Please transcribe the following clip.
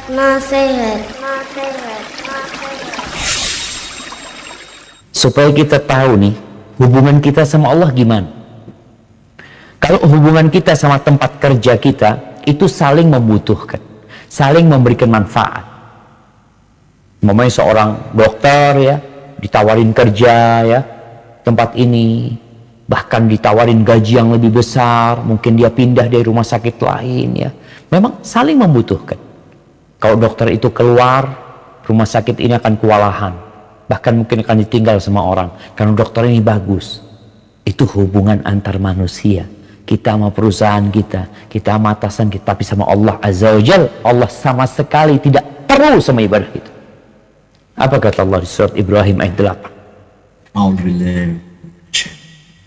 Nasihat. Supaya kita tahu nih, hubungan kita sama Allah gimana. Kalau hubungan kita sama tempat kerja kita, itu saling membutuhkan, saling memberikan manfaat. Umpamanya seorang dokter ya, ditawarin kerja ya, tempat ini, bahkan ditawarin gaji yang lebih besar, mungkin dia pindah dari rumah sakit lain ya. Memang saling membutuhkan. Kalau dokter itu keluar, rumah sakit ini akan kewalahan. Bahkan mungkin akan ditinggal sama orang. Karena dokter ini bagus. Itu hubungan antar manusia. Kita sama perusahaan kita sama atasan kita. Tapi sama Allah Azza wa Jal, Allah sama sekali tidak perlu sama ibadah kita. Apa kata Allah di surat Ibrahim ayat 8? Alhamdulillah.